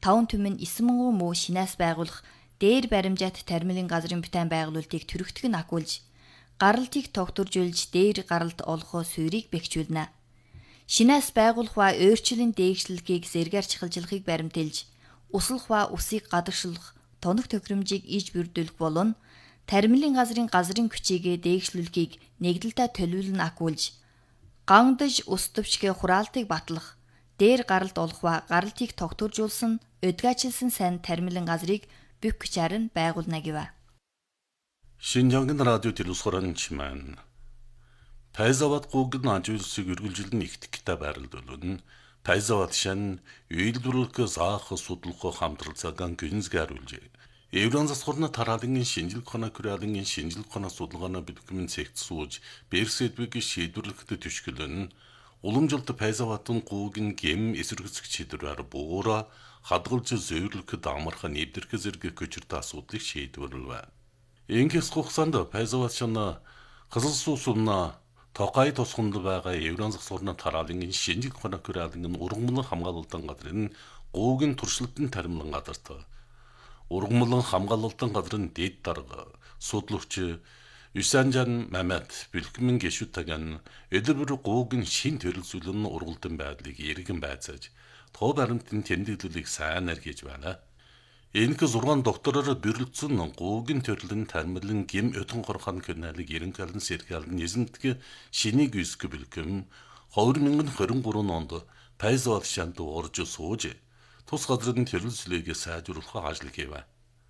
түмэн 9,000 муу шинээс байгуулах дээр баримжаат тармилын газрын бүтээн байгуулалтыг төрөгтөг нь агуулж, гаралтыг тогтворжуулж дээр гаралт олохоо суурийг бэхжүүлнэ. Шинээс байгуулах ба өөрчлөлийн дээгшлэлгийг зэргээр чахалжлахыг баримтэлж, услах ба усыг гадагшлах тоног тохиромжийг иж бүрдүүлэх болон тармилын газрын хүчийгээ дээгшлүүлэхийг нэгдэлтэй төлөвлөн агуулж, гандаж ус төвчгээ хураалтыг батлах, дээр гаралт олох ба гаралтыг тогтворжуулсан, өдгөөчилсөн сайн тармилын газрыг бүх хүчээр нь байгуулна гэв. Шинжангийн радио телевизорын Пайзават гугд ажуулсыг үргэлжлэн ихтгэхтэй байрлуулна. Пайзават шан үйлдвэрлэх заах судлах хамтрал цагаан гүнзгийруулж. Еврон засгорны тараалын шинжилгээ хоног хүрээлэн шинжилгээ хоног судалгааны бэлтгэмэн цэгцсүүж, Берсэдвиг шийдвэрлэхэд төшгөлөн уламжилт Пайзаватын гугийн гэм эсэргүүцэх шийдвэрээр буура хадгалж зөвөрлөхөд амархан нэвдэрх зэрэг көчөрт асуудлыг шийдвэрлэв. Ингээс хугацаанд Пайзават шана хасалсуусна Токай тосгонд байгаа Еврон засгорны тараалын шинжилгээ хоног хүрээлэн ургамлан хамгаалалтын газрын гуугийн туршилтын тармилан газарт ургамлан хамгаалалтын газрын дэд дарга судлууч Юсанжан Мамат бэлтгэмэн гişүтаган өдөрбөр гуугийн шин төрөлсүүлэн ургалдан байдлыг эргэн байцааж тоо баримтын тэмдэглэлийг сайн аргиж байна. Энэхүү 6 доктороор бэрэлдсэн гуугийн төрлийн тармилан гим өтөн хорхон кэнэлэг ерөнхийлөн сэргэлэн низэмтгэ шинийг үсгэ бэлгэм 2023 онд Пайзават шанд орж сууж тус газрын төрөлсөлийг сайжруулах ажил хийв.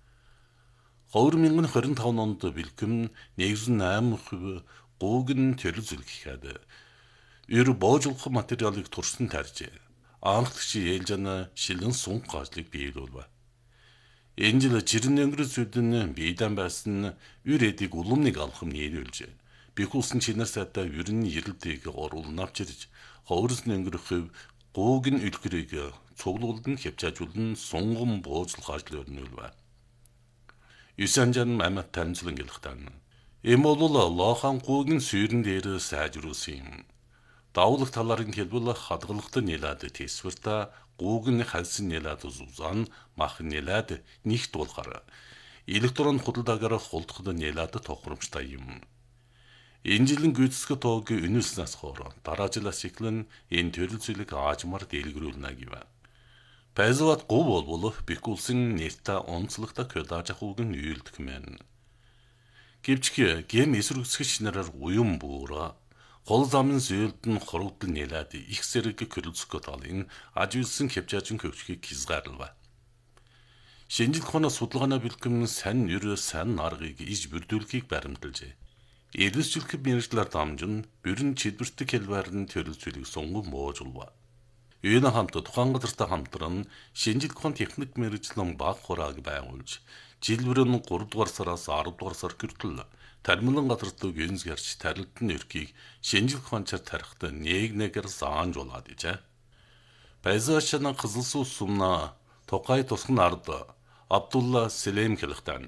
2025 онд бэлгэм 108% гуугийн төрөлсөлгөхэд эр боожлох материалыг турсан тарьжээ. Анхдагч ээлжана шилэн сунг гажлыг биелүүлв. Энэ жил жирэн өнгөрөөс үдэн биедан байсан үр эдийг уламныг алхам нийлүүлж, бихүүлсэн чинар сайтай үрэн эрэлтийг оруулн авчирж, ховрос өнгөрөх гуугийн үлгэрийг цуглуулдан хявчаажуулан сунган боожлох ажил өрнүүлв. Юсанжан Мамат танилцлан гэлхтан. Эм бол лохан гуугийн сүйрэн дээр сайжруулсан юм. Давлах таларын хэлбэл хадгалагт нэлээд тэсвэрта гуугийн халсын нэлээд зузан мах нэлээд нэгт болгоор электрон худалдаагаар хулдахад нэлээд тохиромжтой юм. Энэ жилийн гүйцэтгэх тоог өнөөснөөс хоор дараа жилээс эхлэн энэ төрөлцөлийг аажмаар дэлгэрүүлнэ гэв. Пайзават гуу бол бихүүлсэн нэртэ онцлогтой кодаж ахуугийн үйлдэх мэн. Гэвч гэм эсрэгцгч нараар уян буура хол замын зөөлдөн хорогдол нэлээд их зэрэг көрөлцгөө талын ажуулсан хявчаажин хөвчгийг хязгаарлав. Шинжилгээ хоног судалгааны бэлтгэм сайн аргыг иж бүрдүүлэхийг баримталжээ. Эрдэсчилэх мэргэжлэр дамжин бүрэн чидвэртэг хэлбэрийн төрөлцөлийг сунган боожулв. Энэ хамт тухайн газартай хамтран шинжилгээ хоног техник мэргэжлэн баг хурааг байгуулж, жилбэрэн 3 дугаар сараас 10 дугаар сар хүртэл тармилан газарт гэнзгэрч тарилтын өрхийг шинжилгээ хончоор тарихт нэгээр заанжуулаад ижээ. Пайзаватшана кызылсуу сумна Токай тосгон ард Абдулла Селем хэлхтан.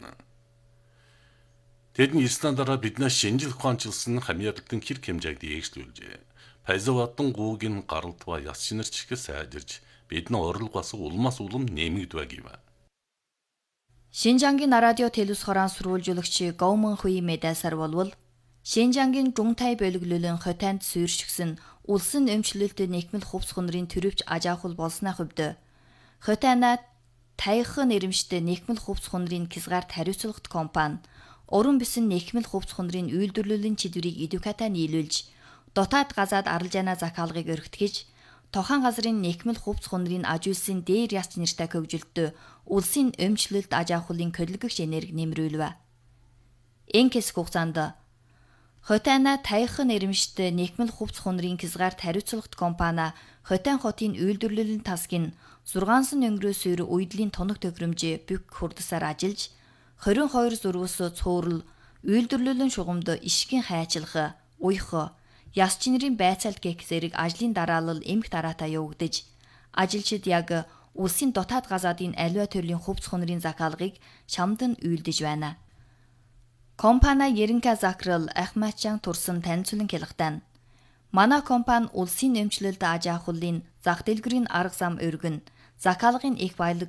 Тэдний Исландаараа биднээс шинжилгээ хончилсан хамьяалтын хэр хэмжээг дээгшлүүлжээ. Пайзаватын гуугийн гаралт ба яс шинэрчгээ сайжирж бидний орлогоос улмаас улам нэмэгдвэ гэв. Шинжангийн радио телевизорын сурвалжуулагч Гоумэн Хуи Медасар болвол Шинжангийн Жунтай бөлөглөлөн хотанд суурьшигсэн улсын өмчлөлтөд нэхмэл хувцс хонрын төрөвч ажаахул болсны хувьд хотана тайхан нэрэмжтэй нэхмэл хувцс хонрын хязгаарт хариуцлагат компани уран бисэн нэхмэл хувцс хонрын үйлдвэрлэлийн чиглэлийг эдуката нийлүүлж дотоод газаад аралжаана захиалгыг өргөтгөж тохан газрын нэхмэл хувцс хонрын ажуулсан дээр яс нэртэй хөгжилтөд улсын өмчлөлт ажаахуулын хөдөлгөгч энерги нэмрүүлв. Энэс хугацаанд хотана тайхан нэрэмжтэй нэхмэл хувцс хонрын хязгаарт хариуцлагат компани хотан хотын үйлдвэрлэлийн тасгийн 6 өнгөрөөс өр үйдлийн тоног тохиромжийн бүх хурдсаар ажиллаж 22 зургаас цуурал үйлдвэрлэлийн шугамд ишгийн хайчлах, уйх, яс чинэрийн байцаалт гэх зэрэг ажлын дараалал эмх дараатаа явагдаж, ажилчид яг улсын дотоод газаадын аливаа төрлийн хувцс хонрын захиалгыг шамдан үйлдэж байна. Компани Еренка Закрал Ахматчан турсан танилцуулан хэлэхдээ манай компани улсын эмчлэлд аж ахуйлын зах дэлгэрийн арга зам өргөн захиалгын их баялаг